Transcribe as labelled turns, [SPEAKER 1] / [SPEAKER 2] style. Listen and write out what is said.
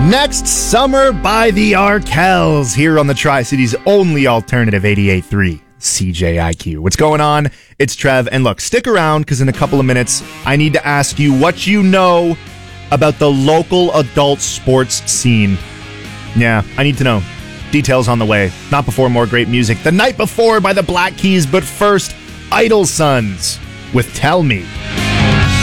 [SPEAKER 1] Next Summer by the Arkells here on the Tri-City's only alternative 88.3 CJIQ. What's going on? It's Trev. And look, stick around because in a couple of minutes, I need to ask you what you know about the local adult sports scene. Yeah, I need to know. Details on the way. Not before more great music. The Night Before by the Black Keys, but first, Idle Sons with Tell Me.